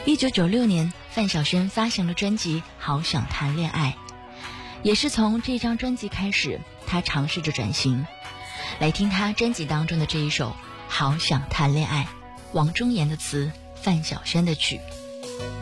1996年，范晓萱发行了专辑《好想谈恋爱》，也是从这张专辑开始，她尝试着转型。来听她专辑当中的这一首《好想谈恋爱》，王中言的词，范晓萱的曲。